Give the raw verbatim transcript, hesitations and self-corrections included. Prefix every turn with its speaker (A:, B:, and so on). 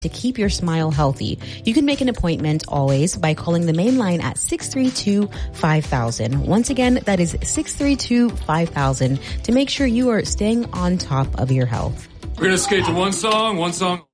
A: to keep your smile healthy. You can make an appointment always by calling the main line at six three two, five thousand. Once again, that is six three two, five thousand to make sure you are staying on top of your health.
B: We're going to skate to one song, one song.